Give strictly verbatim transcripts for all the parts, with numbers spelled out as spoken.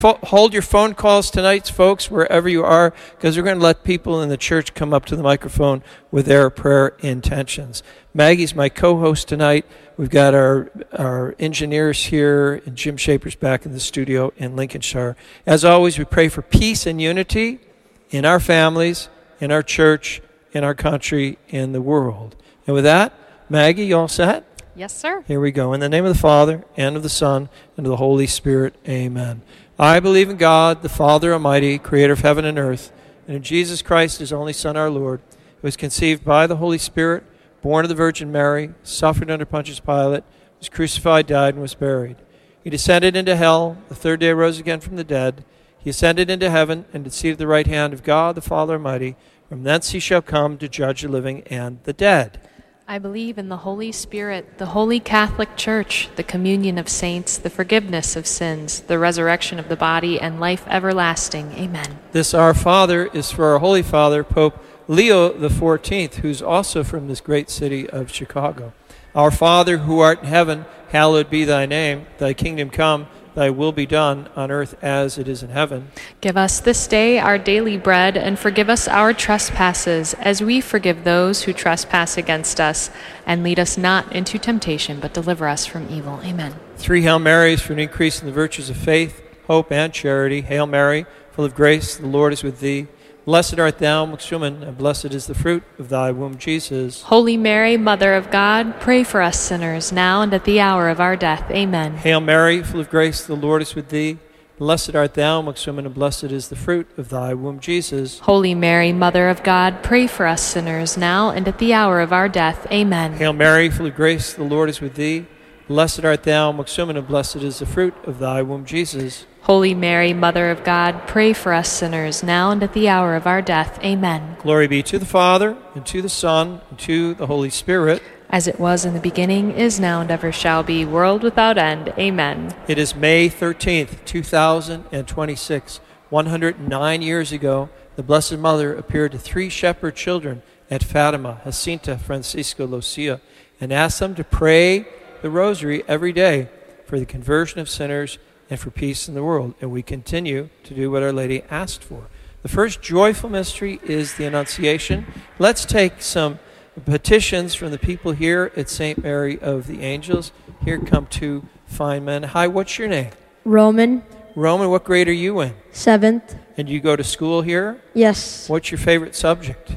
Hold your phone calls tonight, folks, wherever you are, because we're going to let people in the church come up to the microphone with their prayer intentions. Maggie's my co-host tonight. We've got our our engineers here, and Jim Shaper's back in the studio in Lincolnshire. As always, we pray for peace and unity in our families, in our church, in our country, in the world. And with that, Maggie, you all set? Yes, sir. Here we go. In the name of the Father, and of the Son, and of the Holy Spirit, amen. I believe in God, the Father Almighty, creator of heaven and earth, and in Jesus Christ, his only Son, our Lord, who was conceived by the Holy Spirit, born of the Virgin Mary, suffered under Pontius Pilate, was crucified, died, and was buried. He descended into hell, the third day rose again from the dead. He ascended into heaven, and is seated at the right hand of God, the Father Almighty. From thence he shall come to judge the living and the dead. I believe in the Holy Spirit, the Holy Catholic Church, the communion of saints, the forgiveness of sins, the resurrection of the body, and life everlasting. Amen. This Our Father is for our Holy Father, Pope Leo the fourteenth, who's also from this great city of Chicago. Our Father, who art in heaven, hallowed be thy name. Thy kingdom come, thy will be done on earth as it is in heaven. Give us this day our daily bread, and forgive us our trespasses, as we forgive those who trespass against us. And lead us not into temptation, but deliver us from evil. Amen. Three Hail Marys for an increase in the virtues of faith, hope, and charity. Hail Mary, full of grace, the Lord is with thee. Blessed art thou amongst women, and blessed is the fruit of thy womb, Jesus. Holy Mary, Mother of God, pray for us sinners, now and at the hour of our death. Amen. Hail Mary, full of grace, the Lord is with thee. Blessed art thou amongst women, and blessed is the fruit of thy womb, Jesus. Holy Mary, Mother of God, pray for us sinners, now and at the hour of our death. Amen. Hail Mary, full of grace, the Lord is with thee. Blessed art thou amongst women, and blessed is the fruit of thy womb, Jesus. Holy Mary, Mother of God, pray for us sinners, now and at the hour of our death. Amen. Glory be to the Father, and to the Son, and to the Holy Spirit. As it was in the beginning, is now, and ever shall be, world without end. Amen. It is May thirteenth, two thousand twenty-six. one hundred nine years ago, the Blessed Mother appeared to three shepherd children at Fatima, Jacinta, Francisco, Lucia, and asked them to pray the rosary every day for the conversion of sinners and for peace in the world. And we continue to do what Our Lady asked for. The first joyful mystery is the Annunciation. Let's take some petitions from the people here at Saint Mary of the Angels. Here come two fine men. Hi, what's your name? Roman. Roman, what grade are you in? Seventh. And you go to school here? Yes. What's your favorite subject?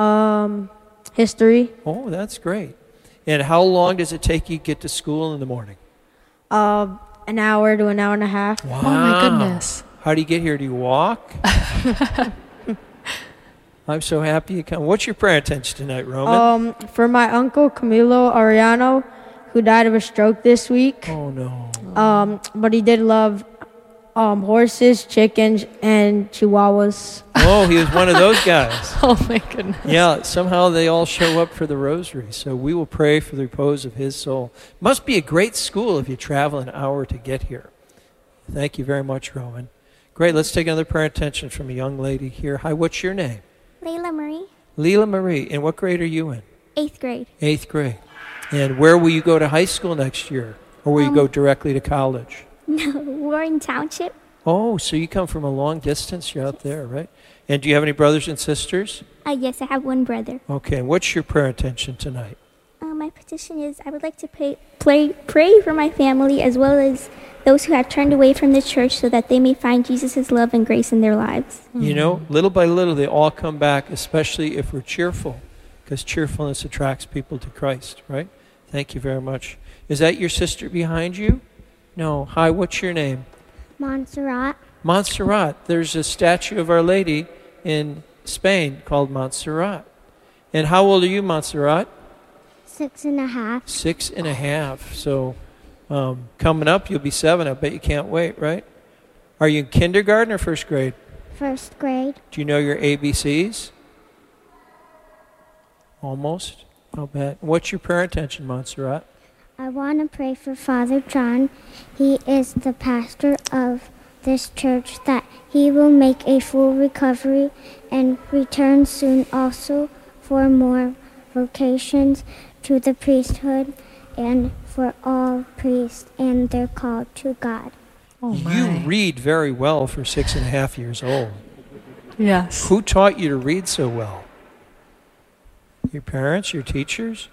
Um, history. Oh, that's great. And how long does it take you to get to school in the morning? Uh, an hour to an hour and a half. Wow. Oh, my goodness. How do you get here? Do you walk? I'm so happy you come. What's your prayer intention tonight, Roman? Um, for my uncle Camilo Ariano, who died of a stroke this week. Oh, no. Um, but he did love um, horses, chickens, and chihuahuas. Oh, he was one of those guys. Oh, my goodness. Yeah, somehow they all show up for the rosary. So we will pray for the repose of his soul. Must be a great school if you travel an hour to get here. Thank you very much, Roman. Great, let's take another prayer intention from a young lady here. Hi, what's your name? Layla Marie. Leela Marie. And what grade are you in? Eighth grade. Eighth grade. And where will you go to high school next year? Or will um, you go directly to college? No, Warren Township. Oh, so you come from a long distance. You're out there, right? And do you have any brothers and sisters? Uh, yes, I have one brother. Okay, and what's your prayer intention tonight? Uh, my petition is I would like to pray, pray, pray for my family as well as those who have turned away from the church so that they may find Jesus' love and grace in their lives. You know, little by little, they all come back, especially if we're cheerful, because cheerfulness attracts people to Christ, right? Thank you very much. Is that your sister behind you? No. Hi, what's your name? Montserrat. Montserrat. There's a statue of Our Lady in Spain called Montserrat. And how old are you, Montserrat? Six and a half. Six and a half. So um, coming up, you'll be seven. I bet you can't wait, right? Are you in kindergarten or first grade? First grade. Do you know your A B Cs? Almost. Not bad. What's your prayer intention, Montserrat? I want to pray for Father John. He is the pastor of this church, that he will make a full recovery and return soon, also for more vocations to the priesthood and for all priests and their call to God. Oh, You my. read very well for six and a half years old. Yes. Who taught you to read so well? Your parents, your teachers?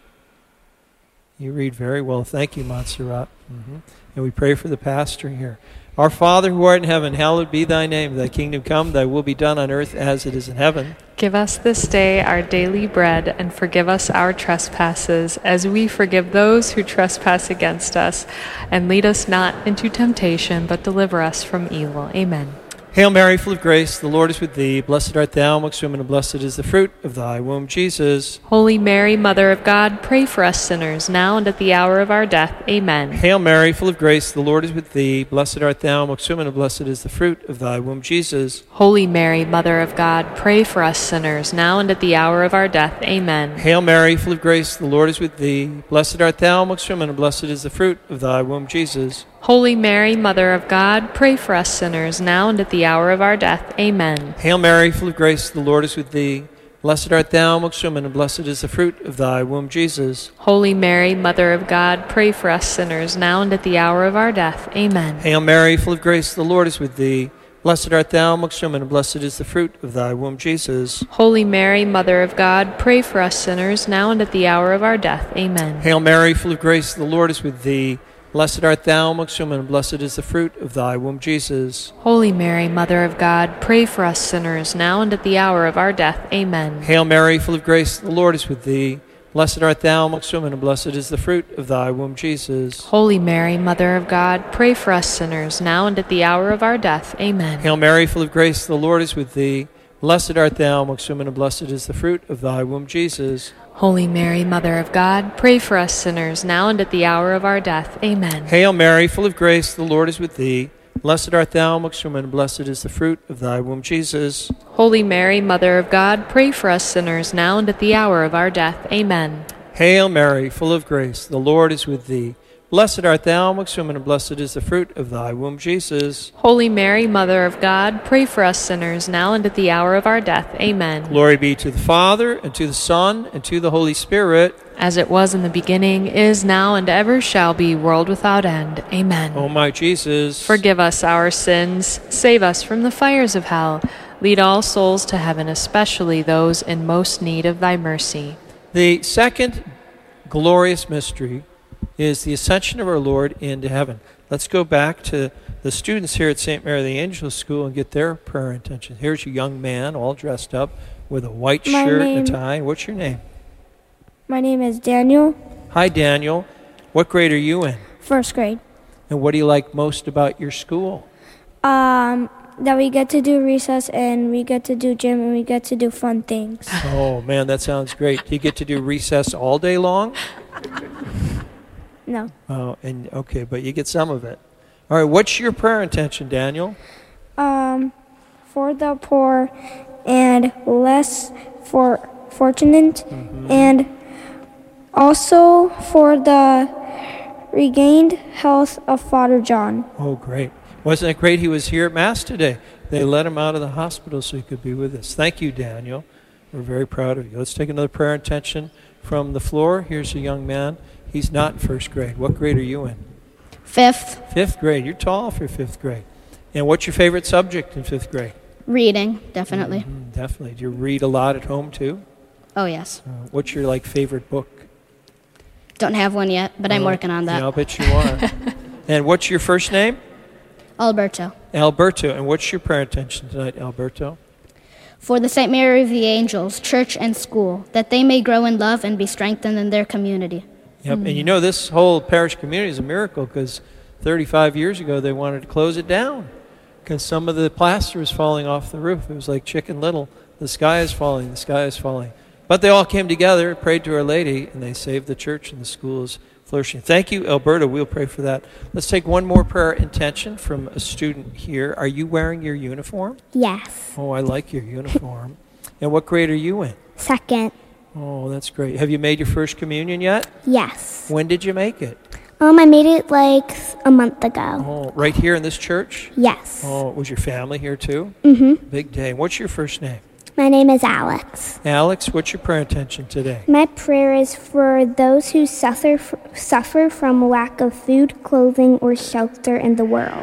You read very well. Thank you, Montserrat. Mm-hmm. And we pray for the pastor here. Our Father who art in heaven, hallowed be thy name. Thy kingdom come, thy will be done on earth as it is in heaven. Give us this day our daily bread, and forgive us our trespasses, as we forgive those who trespass against us. And lead us not into temptation, but deliver us from evil. Amen. Hail Mary, full of grace, the Lord is with thee. Blessed art thou amongst women, and blessed is the fruit of thy womb, Jesus. Holy Mary, Mother of God, pray for us sinners, now and at the hour of our death. Amen. Hail Mary, full of grace, the Lord is with thee. Blessed art thou amongst women, and blessed is the fruit of thy womb, Jesus. Holy Mary, Mother of God, pray for us sinners, now and at the hour of our death. Amen. Hail Mary, full of grace, the Lord is with thee. Blessed art thou amongst women, and blessed is the fruit of thy womb, Jesus. Holy Mary, Mother of God, pray for us sinners, now and at the hour of our death. Amen. Hail Mary, full of grace, the Lord is with thee. Blessed art thou amongst women, and blessed is the fruit of thy womb, Jesus. Holy Mary, Mother of God, pray for us sinners, now and at the hour of our death. Amen. Hail Mary, full of grace, the Lord is with thee. Blessed art thou amongst women, and blessed is the fruit of thy womb, Jesus. Holy Mary, Mother of God, pray for us sinners, now and at the hour of our death. Amen. Hail Mary, full of grace, the Lord is with thee. Blessed art thou amongst women, and blessed is the fruit of thy womb, Jesus. Holy Mary, Mother of God, pray for us sinners, now and at the hour of our death. Amen. Hail Mary, full of grace, the Lord is with thee. Blessed art thou amongst women, and blessed is the fruit of thy womb, Jesus. Holy Mary, Mother of God, pray for us sinners, now and at the hour of our death. Amen. Hail Mary, full of grace, the Lord is with thee. Blessed art thou amongst women, and blessed is the fruit of thy womb, Jesus. Holy Mary, Mother of God, pray for us sinners, now and at the hour of our death. Amen. Hail Mary, full of grace, the Lord is with thee. Blessed art thou amongst women, and blessed is the fruit of thy womb, Jesus. Holy Mary, Mother of God, pray for us sinners, now and at the hour of our death. Amen. Hail Mary, full of grace, the Lord is with thee. Blessed art thou amongst women, and blessed is the fruit of thy womb, Jesus. Holy Mary, Mother of God, pray for us sinners, now and at the hour of our death. Amen. Glory be to the Father, and to the Son, and to the Holy Spirit. As it was in the beginning, is now, and ever shall be, world without end. Amen. O my Jesus, Forgive us our sins, save us from the fires of hell. Lead all souls to heaven, especially those in most need of thy mercy. the second glorious mystery is the ascension of our Lord into heaven. Let's go back to the students here at Saint Mary the Angel School and get their prayer intention. Here's a young man all dressed up with a white My shirt name- and a tie. What's your name? My name is Daniel, Hi, Daniel. What grade are you in? first grade. And what do you like most about your school? Um, that we get to do recess and we get to do gym and we get to do fun things. Oh, man, that sounds great. Do you get to do recess all day long? No. Oh, and okay, but you get some of it. All right, what's your prayer intention, Daniel? Um, for the poor and less for fortunate, Mm-hmm. and also for the regained health of Father John. Oh, great. Wasn't it great he was here at Mass today? They let him out of the hospital so he could be with us. Thank you, Daniel. We're very proud of you. Let's take another prayer intention from the floor. Here's a young man. He's not in first grade. What grade are you in? Fifth, Fifth grade. You're tall for fifth grade. And what's your favorite subject in fifth grade? reading, definitely. Mhm, definitely. Do you read a lot at home, too? Oh, yes. Uh, what's your, like, favorite book? Don't have one yet, but I'm Uh, working on that. Yeah, I'll bet you are. And what's your first name? Alberto. Alberto. And what's your prayer intention tonight, Alberto? For the Saint Mary of the Angels, church and school, that they may grow in love and be strengthened in their community. Yep. And you know, this whole parish community is a miracle because thirty-five years ago they wanted to close it down because some of the plaster was falling off the roof. It was like Chicken Little. The sky is falling, the sky is falling. But they all came together, prayed to Our Lady, and they saved the church and the school is flourishing. Thank you, Alberta. We'll pray for that. Let's take one more prayer intention from a student here. Are you wearing your uniform? Yes. Oh, I like your uniform. And what grade are you in? Second. Oh, that's great. Have you made your first communion yet? Yes. When did you make it? Um, I made it like a month ago. Oh, right here in this church? Yes. Oh, was your family here too? Mm-hmm. Big day. What's your first name? My name is Alex. Alex, what's your prayer intention today? My prayer is for those who suffer f- suffer from lack of food, clothing, or shelter in the world.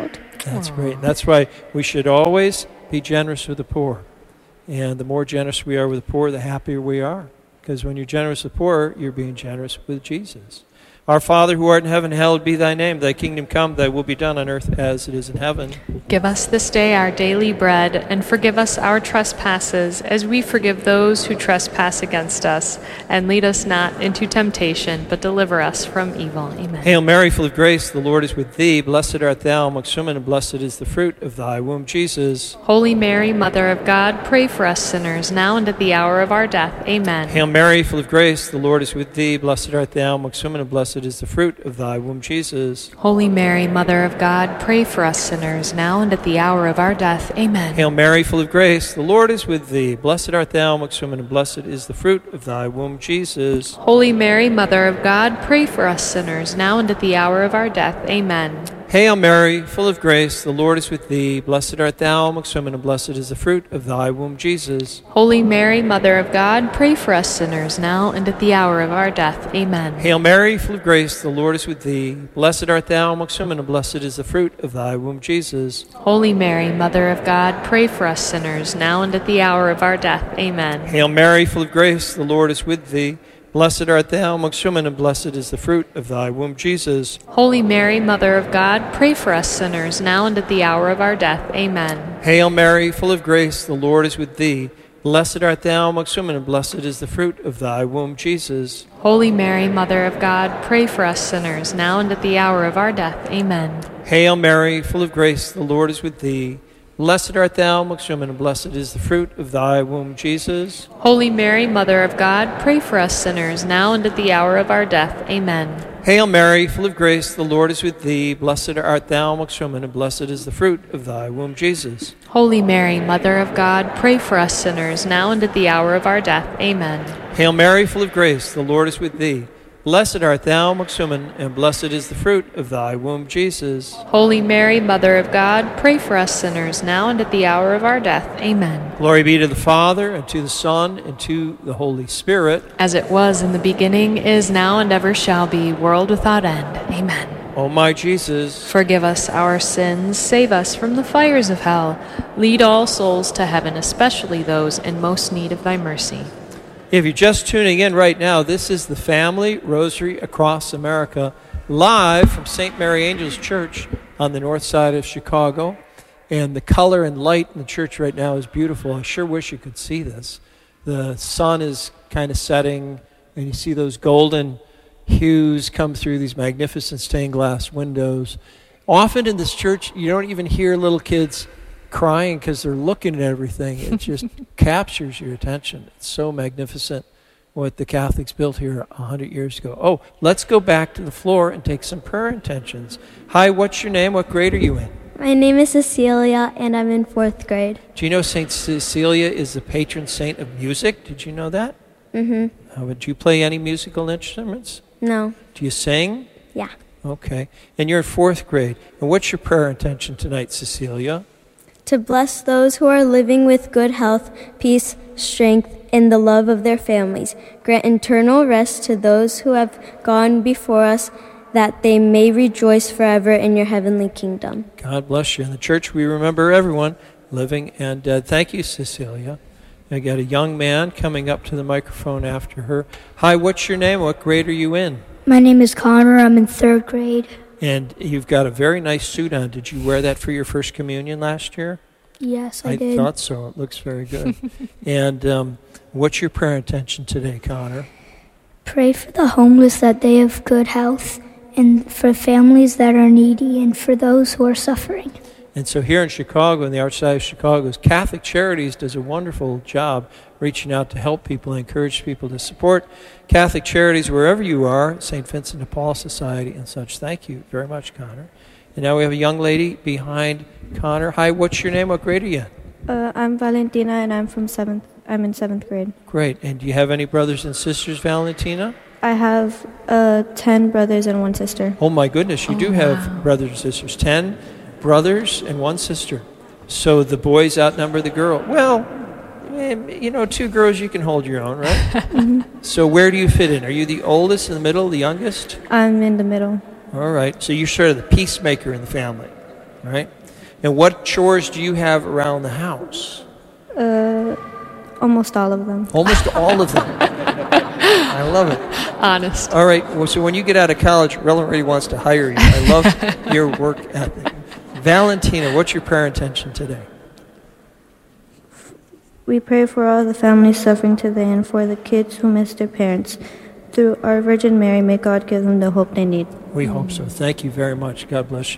That's great. That's why we should always be generous with the poor. And the more generous we are with the poor, the happier we are. Because when you're generous with the poor, you're being generous with Jesus. Our Father who art in heaven, hallowed be thy name. Thy kingdom come, thy will be done on earth as it is in heaven. Give us this day our daily bread, and forgive us our trespasses, as we forgive those who trespass against us. And lead us not into temptation, but deliver us from evil. Amen. Hail Mary, full of grace, the Lord is with thee. Blessed art thou amongst women, and blessed is the fruit of thy womb, Jesus. Holy Mary, Mother of God, pray for us sinners, now and at the hour of our death. Amen. Hail Mary, full of grace, the Lord is with thee. Blessed art thou amongst women, and blessed is the fruit of thy womb, Jesus. Holy Mary, Mother of God, pray for us sinners, now and at the hour of our death. Amen. Hail Mary, full of grace, the Lord is with thee. Blessed art thou amongst women, and blessed is the fruit of thy womb, Jesus. Holy Mary, Mother of God, pray for us sinners, now and at the hour of our death. Amen. Hail Mary, full of grace, the Lord is with thee. Blessed art thou amongst women, and blessed is the fruit of thy womb, Jesus. Holy Mary, Mother of God, pray for us sinners, now and at the hour of our death. Amen. Hail Mary, full of grace, the Lord is with thee. Blessed art thou amongst women, and blessed is the fruit of thy womb, Jesus. Holy Mary, Mother of God, pray for us sinners, now and at the hour of our death. Amen. Hail Mary, full of grace, the Lord is with thee. Blessed art thou amongst women, and blessed is the fruit of thy womb, Jesus. Holy Mary, Mother of God, pray for us sinners, now and at the hour of our death. Amen. Hail Mary, full of grace, the Lord is with thee. Blessed art thou amongst women, and blessed is the fruit of thy womb, Jesus. Holy Mary, Mother of God, pray for us sinners, now and at the hour of our death. Amen. Hail Mary, full of grace, the Lord is with thee. Blessed art thou amongst women, and blessed is the fruit of thy womb, Jesus. Holy Mary, Mother of God, pray for us sinners, now and at the hour of our death. Amen. Hail Mary, full of grace, the Lord is with thee. Blessed art thou amongst women, and blessed is the fruit of thy womb, Jesus. Holy Mary, Mother of God, pray for us sinners, now and at the hour of our death. Amen. Hail Mary, full of grace, the Lord is with thee. Blessed art thou amongst women, and blessed is the fruit of thy womb, Jesus. Holy Mary, Mother of God, pray for us sinners, now and at the hour of our death. Amen. Glory be to the Father, and to the Son, and to the Holy Spirit. As it was in the beginning, is now, and ever shall be, world without end. Amen. O my Jesus, forgive us our sins, save us from the fires of hell, lead all souls to heaven, especially those in most need of thy mercy. If you're just tuning in right now, this is the Family Rosary Across America, live from Saint Mary Angels Church on the north side of Chicago. And the color and light in the church right now is beautiful. I sure wish you could see this. The sun is kind of setting, and you see those golden hues come through these magnificent stained glass windows. Often in this church, you don't even hear little kids crying because they're looking at everything. It just captures your attention. It's so magnificent what the Catholics built here a hundred years ago. Oh, let's go back to the floor and take some prayer intentions. Hi, what's your name? What grade are you in? My name is Cecilia, and I'm in fourth grade. Do you know Saint Cecilia is the patron saint of music? Did you know that? Mm-hmm. Uh, do you play any musical instruments? No. Do you sing? Yeah. Okay. And you're in fourth grade. And what's your prayer intention tonight, Cecilia? To bless those who are living with good health, peace, strength, and the love of their families. Grant eternal rest to those who have gone before us, that they may rejoice forever in your heavenly kingdom. God bless you. In the church, we remember everyone, living and dead. Thank you, Cecilia. I got a young man coming up to the microphone after her. Hi, what's your name? What grade are you in? My name is Connor. I'm in third grade. And you've got a very nice suit on. Did you wear that for your first communion last year? Yes, I, I did. I thought so. It looks very good. And um, what's your prayer intention today, Connor? Pray for the homeless that they have good health, and for families that are needy, and for those who are suffering. And so here in Chicago, in the Archdiocese of Chicago, Catholic Charities does a wonderful job reaching out to help people and encourage people to support Catholic Charities wherever you are, Saint Vincent de Paul Society and such. Thank you very much, Connor. And now we have a young lady behind Connor. Hi, what's your name? What grade are you in? Uh, I'm Valentina, and I'm from seventh. I'm in seventh grade. Great. And do you have any brothers and sisters, Valentina? I have uh, ten brothers and one sister. Oh my goodness, you oh, do wow. have brothers and sisters. Ten brothers and one sister. So the boys outnumber the girl. Well, you know, two girls, you can hold your own, right? Mm-hmm. So where do you fit in? Are you the oldest, in the middle, the youngest? I'm in the middle. All right. So you're sort of the peacemaker in the family, right? And what chores do you have around the house? Uh, almost all of them. Almost all of them. I love it. Honest. All right. Well, so when you get out of college, Rella really wants to hire you. I love your work ethic. Valentina, what's your prayer intention today? We pray for all the families suffering today and for the kids who miss their parents. Through our Virgin Mary, may God give them the hope they need. We hope so. Thank you very much. God bless you.